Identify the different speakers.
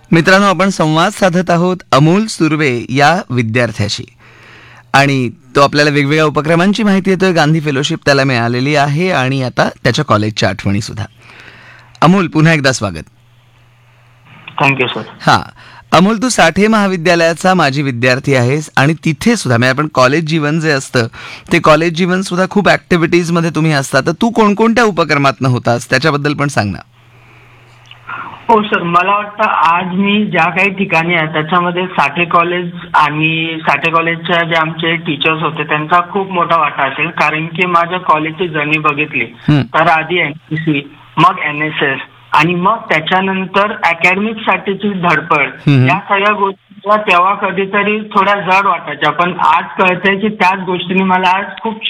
Speaker 1: मित्रांनो, आपण संवाद साधत आहोत अमोल सुर्वे या विद्यार्थ्याशी आणि तो आपल्याला वेगवेगळ्या उपक्रमांची माहिती देतोय. गांधी फेलोशिप त्याला मिळालेली आहे आणि आता त्याच्या कॉलेजच्या आठवणी सुद्धा. अमोल, पुन्हा एकदा स्वागत.
Speaker 2: Thank you sir.
Speaker 1: हा अमोल, तू साठे महाविद्यालयाचा माजी विद्यार्थी आहेस आणि तिथे सुद्धा म्हणजे आपण कॉलेज जीवन जे असतं ते कॉलेज जीवन सुद्धा खूप ऍक्टिव्हिटीज मध्ये तुम्ही असता. तर तू कोणकोणत्या उपक्रमात होतास त्याच्याबद्दल पण सांग ना.
Speaker 2: हो सर, मला वाटतं आज मी ज्या काही ठिकाणी आहे त्याच्यामध्ये साठे कॉलेज आणि साठे कॉलेजच्या जे आमचे टीचर्स होते त्यांचा खूप मोठा वाटा असेल. कारण की माझ्या कॉलेजची जर्नी बघितली तर आधी NCC, मग NSS आणि मग त्याच्यानंतर अकॅडमिक साठीची धडपड, या सगळ्या गोष्टी तेव्हा कधीतरी थोड्या जड वाटायच्या, पण आज कळतंय की त्याच गोष्टींनी मला आज खूप